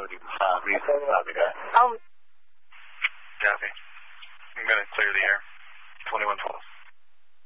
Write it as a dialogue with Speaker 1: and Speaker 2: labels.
Speaker 1: reason about the guy.
Speaker 2: Copy. I'm going to clear the air. 2112.